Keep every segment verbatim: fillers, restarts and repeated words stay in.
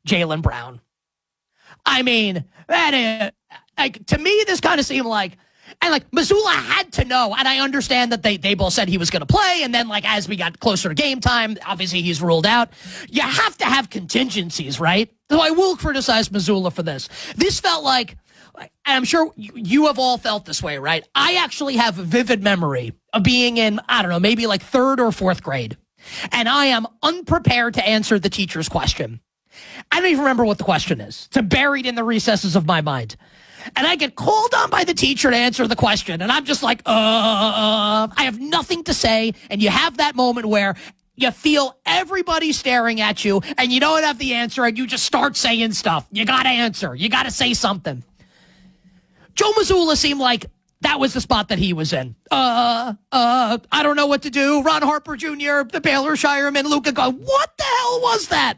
Jaylen Brown. I mean, that is, like, to me, this kind of seemed like, and like Mazzulla had to know, and I understand that they, they both said he was going to play, and then like as we got closer to game time, obviously he's ruled out. You have to have contingencies, right? So I will criticize Mazzulla for this. This felt like, and I'm sure you have all felt this way, right? I actually have a vivid memory of being in, I don't know, maybe like third or fourth grade, and I am unprepared to answer the teacher's question. I don't even remember what the question is. It's buried in the recesses of my mind. And I get called on by the teacher to answer the question. And I'm just like, uh, I have nothing to say. And you have that moment where you feel everybody staring at you and you don't have the answer and you just start saying stuff. You got to answer. You got to say something. Joe Mazzulla seemed like that was the spot that he was in. Uh, uh, I don't know what to do. Ron Harper Junior, the Baylor Shireman, Luka go, what the hell was that?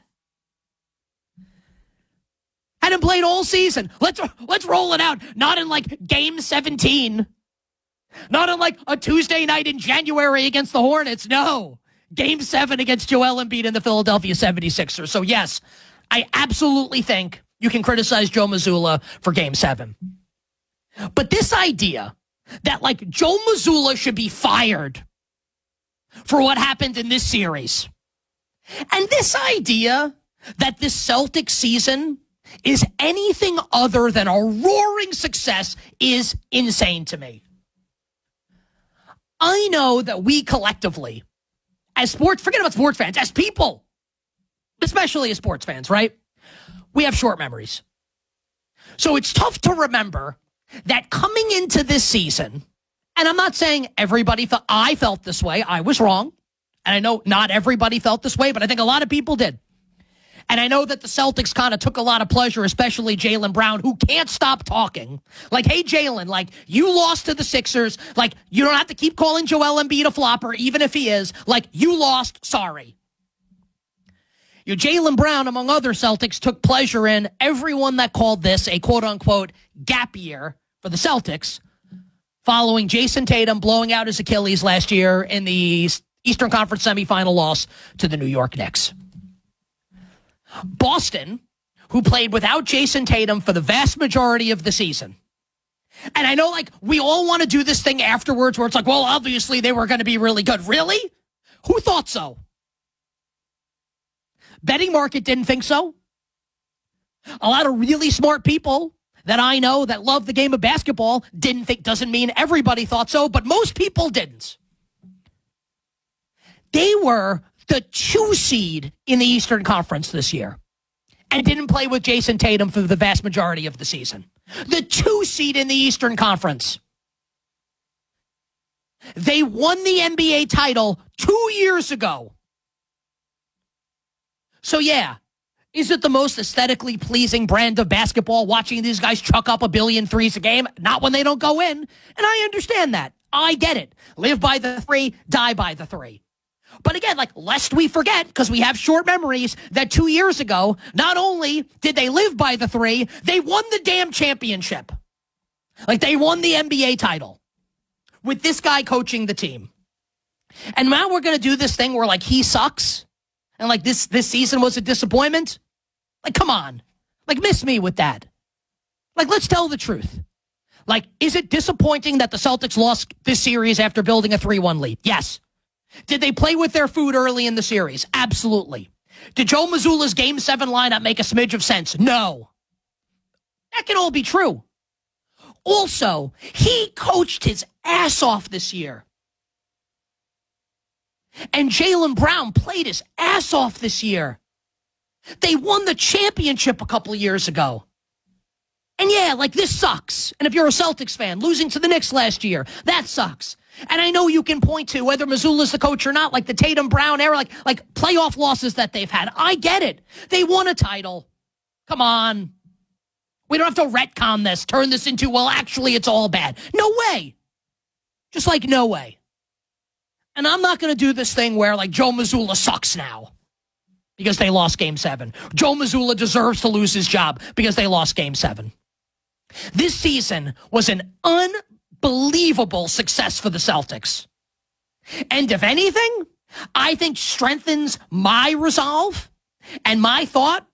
Hadn't played all season. Let's let's roll it out. Not in like game seventeen. Not in like a Tuesday night in January against the Hornets. No. Game seven against Joel Embiid and the Philadelphia seventy-sixers. So yes, I absolutely think you can criticize Joe Mazzulla for game seven. But this idea that like Joe Mazzulla should be fired for what happened in this series. And this idea that this Celtics season is anything other than a roaring success is insane to me. I know that we collectively, as sports, forget about sports fans, as people, especially as sports fans, right? We have short memories. So it's tough to remember that coming into this season, and I'm not saying everybody felt, I felt this way, I was wrong. And I know not everybody felt this way, but I think a lot of people did. And I know that the Celtics kind of took a lot of pleasure, especially Jaylen Brown, who can't stop talking. Like, hey, Jaylen, like, you lost to the Sixers. Like, you don't have to keep calling Joel Embiid a flopper, even if he is. Like, you lost. Sorry. Your Jaylen Brown, among other Celtics, took pleasure in everyone that called this a quote-unquote gap year for the Celtics, following Jason Tatum blowing out his Achilles last year in the Eastern Conference semifinal loss to the New York Knicks. Boston, who played without Jason Tatum for the vast majority of the season. And I know, like, we all want to do this thing afterwards where it's like, well, obviously they were going to be really good. Really? Who thought so? Betting market didn't think so. A lot of really smart people that I know that love the game of basketball didn't think. Doesn't mean everybody thought so, but most people didn't. They were the two seed in the Eastern Conference this year and didn't play with Jason Tatum for the vast majority of the season. The two seed in the Eastern Conference. They won the N B A title two years ago. So yeah, is it the most aesthetically pleasing brand of basketball watching these guys chuck up a billion threes a game? Not when they don't go in. And I understand that. I get it. Live by the three, die by the three. But again, like, lest we forget, because we have short memories, that two years ago, not only did they live by the three, they won the damn championship. Like, they won the N B A title with this guy coaching the team. And now we're going to do this thing where, like, he sucks. And, like, this, this season was a disappointment. Like, come on. Like, miss me with that. Like, let's tell the truth. Like, is it disappointing that the Celtics lost this series after building a three one lead? Yes. Did they play with their food early in the series? Absolutely. Did Joe Mazzulla's Game seven lineup make a smidge of sense? No. That can all be true. Also, he coached his ass off this year. And Jaylen Brown played his ass off this year. They won the championship a couple of years ago. And yeah, like, this sucks. And if you're a Celtics fan, losing to the Knicks last year, that sucks. And I know you can point to whether Mazzulla's the coach or not, like the Tatum Brown era, like, like playoff losses that they've had. I get it. They won a title. Come on. We don't have to retcon this, turn this into, well, actually, it's all bad. No way. Just like, no way. And I'm not going to do this thing where, like, Joe Mazzulla sucks now because they lost game seven. Joe Mazzulla deserves to lose his job because they lost game seven. This season was an unbelievable success for the Celtics. And if anything, I think strengthens my resolve and my thought